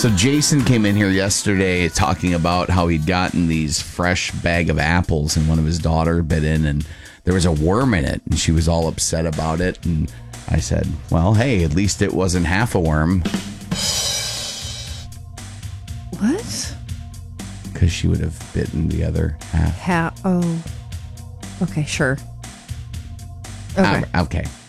So Jason came in here yesterday talking about how he'd gotten these fresh bag of apples and one of his daughter bit in and there was a worm in it and she was all upset about it. And I said, well, hey, at least it wasn't half a worm. What? Because she would have bitten the other half. Oh. Okay, sure. Okay. Okay.